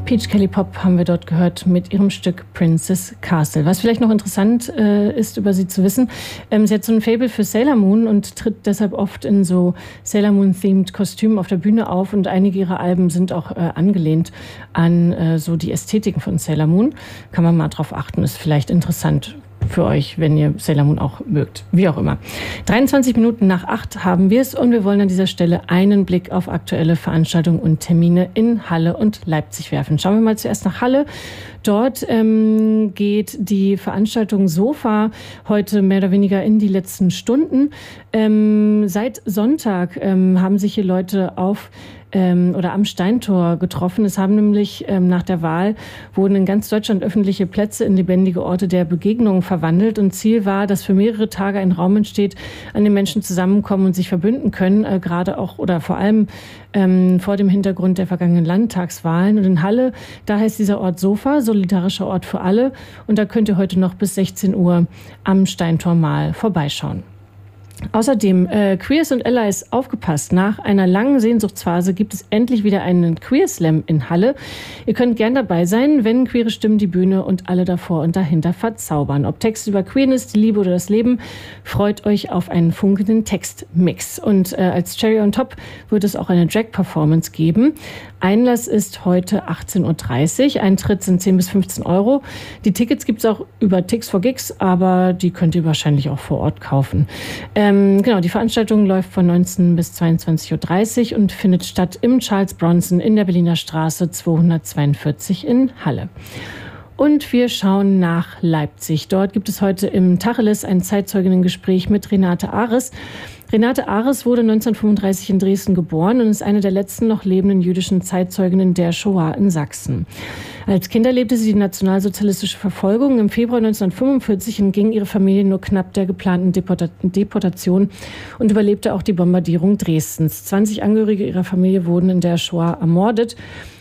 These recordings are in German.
Peach Kelly Pop haben wir dort gehört mit ihrem Stück Princess Castle. Was vielleicht noch interessant ist, über sie zu wissen, sie hat so ein Faible für Sailor Moon und tritt deshalb oft in so Sailor Moon-themed Kostümen auf der Bühne auf und einige ihrer Alben sind auch angelehnt an so die Ästhetiken von Sailor Moon. Kann man mal drauf achten, ist vielleicht interessant für euch, wenn ihr Sailor Moon auch mögt. Wie auch immer. 23 Minuten nach 8 haben wir es und wir wollen an dieser Stelle einen Blick auf aktuelle Veranstaltungen und Termine in Halle und Leipzig werfen. Schauen wir mal zuerst nach Halle. Dort geht die Veranstaltung Sofa heute mehr oder weniger in die letzten Stunden. Seit Sonntag haben sich hier Leute auf oder am Steintor getroffen. Es haben nämlich nach der Wahl wurden in ganz Deutschland öffentliche Plätze in lebendige Orte der Begegnung verwandelt und Ziel war, dass für mehrere Tage ein Raum entsteht, an dem Menschen zusammenkommen und sich verbünden können, gerade auch oder vor allem vor dem Hintergrund der vergangenen Landtagswahlen. Und in Halle, da heißt dieser Ort Sofa, solidarischer Ort für alle. Und da könnt ihr heute noch bis 16 Uhr am Steintor mal vorbeischauen. Außerdem, Queers und Allies, aufgepasst, nach einer langen Sehnsuchtsphase gibt es endlich wieder einen Queer Slam in Halle. Ihr könnt gern dabei sein, wenn queere Stimmen die Bühne und alle davor und dahinter verzaubern. Ob Texte über Queerness, die Liebe oder das Leben, freut euch auf einen funkelnden Textmix. Und als Cherry on Top wird es auch eine Drag-Performance geben. Einlass ist heute 18.30 Uhr, Eintritt sind 10 bis 15 Euro. Die Tickets gibt es auch über Tix for Gigs, aber die könnt ihr wahrscheinlich auch vor Ort kaufen. Genau, die Veranstaltung läuft von 19 bis 22.30 Uhr und findet statt im Charles Bronson in der Berliner Straße 242 in Halle. Und wir schauen nach Leipzig. Dort gibt es heute im Tacheles ein Zeitzeuginnengespräch mit Renate Ares. Renate Ares wurde 1935 in Dresden geboren und ist eine der letzten noch lebenden jüdischen Zeitzeuginnen der Shoah in Sachsen. Als Kind erlebte sie die nationalsozialistische Verfolgung. Im Februar 1945 entging ihre Familie nur knapp der geplanten Deportation und überlebte auch die Bombardierung Dresdens. 20 Angehörige ihrer Familie wurden in der Shoah ermordet.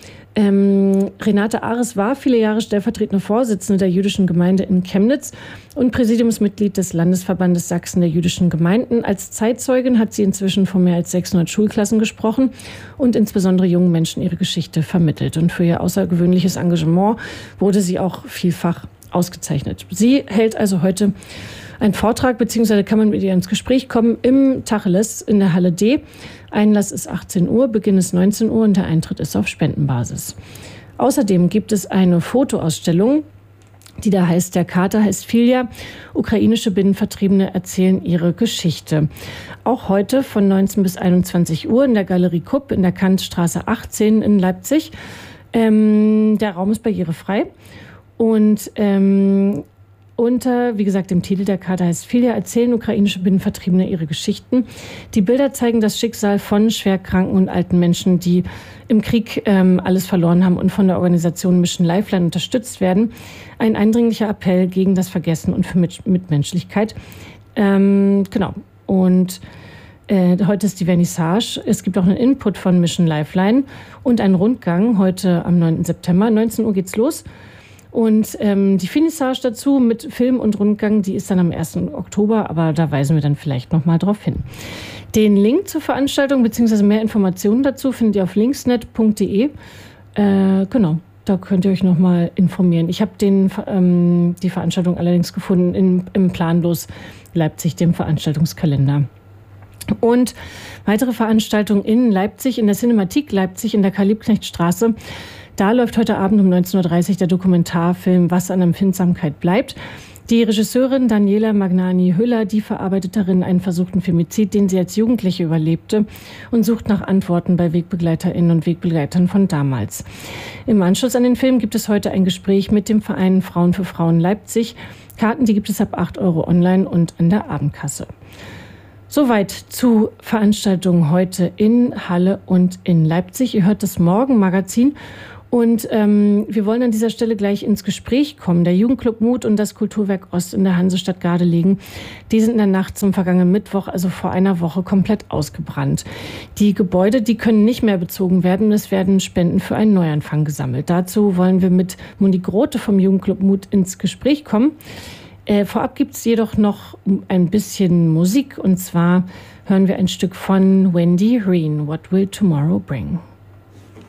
Renate Ares war viele Jahre stellvertretende Vorsitzende der jüdischen Gemeinde in Chemnitz und Präsidiumsmitglied des Landesverbandes Sachsen der jüdischen Gemeinden. Als Zeitzeugin hat sie inzwischen vor mehr als 600 Schulklassen gesprochen und insbesondere jungen Menschen ihre Geschichte vermittelt. Und für ihr außergewöhnliches Engagement wurde sie auch vielfach ausgezeichnet. Sie hält also heute einen Vortrag, beziehungsweise kann man mit ihr ins Gespräch kommen im Tacheles in der Halle D. Einlass ist 18 Uhr, Beginn ist 19 Uhr und der Eintritt ist auf Spendenbasis. Außerdem gibt es eine Fotoausstellung, die da heißt, der Kater heißt Filja. Ukrainische Binnenvertriebene erzählen ihre Geschichte. Auch heute von 19 bis 21 Uhr in der Galerie Kupp in der Kantstraße 18 in Leipzig. Der Raum ist barrierefrei und unter, wie gesagt, dem Titel der Karte heißt Filja, erzählen ukrainische Binnenvertriebene ihre Geschichten. Die Bilder zeigen das Schicksal von schwerkranken und alten Menschen, die im Krieg alles verloren haben und von der Organisation Mission Lifeline unterstützt werden. Ein eindringlicher Appell gegen das Vergessen und für Mitmenschlichkeit. Genau. Und heute ist die Vernissage. Es gibt auch einen Input von Mission Lifeline und einen Rundgang heute am 9. September. 19 Uhr geht's los. Und die Finissage dazu mit Film und Rundgang, die ist dann am 1. Oktober, aber da weisen wir dann vielleicht nochmal drauf hin. Den Link zur Veranstaltung bzw. mehr Informationen dazu findet ihr auf linksnet.de. Genau, da könnt ihr euch nochmal informieren. Ich habe die Veranstaltung allerdings gefunden im Planlos Leipzig, dem Veranstaltungskalender. Und weitere Veranstaltungen in Leipzig, in der Cinematik Leipzig, in der Karl-Liebknecht-Straße. Da läuft heute Abend um 19.30 Uhr der Dokumentarfilm Was an Empfindsamkeit bleibt. Die Regisseurin Daniela Magnani-Hüller, die verarbeitet darin einen versuchten Femizid, den sie als Jugendliche überlebte und sucht nach Antworten bei WegbegleiterInnen und Wegbegleitern von damals. Im Anschluss an den Film gibt es heute ein Gespräch mit dem Verein Frauen für Frauen Leipzig. Karten, die gibt es ab 8 Euro online und an der Abendkasse. Soweit zu Veranstaltungen heute in Halle und in Leipzig. Ihr hört das Morgenmagazin. Und wir wollen an dieser Stelle gleich ins Gespräch kommen. Der Jugendclub Mut und das Kulturwerk Ost in der Hansestadt Gardelegen, die sind in der Nacht zum vergangenen Mittwoch, also vor einer Woche, komplett ausgebrannt. Die Gebäude, die können nicht mehr bezogen werden. Es werden Spenden für einen Neuanfang gesammelt. Dazu wollen wir mit Monique Grote vom Jugendclub Mut ins Gespräch kommen. Vorab gibt es jedoch noch ein bisschen Musik. Und zwar hören wir ein Stück von Wendy Reen, What Will Tomorrow Bring?